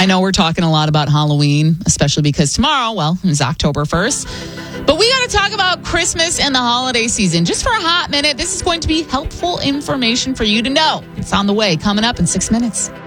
I know we're talking a lot about Halloween, especially because tomorrow, well, is October 1st. But we got to talk about Christmas and the holiday season just for a hot minute. This is going to be helpful information for you to know. It's on the way, coming up in 6 minutes.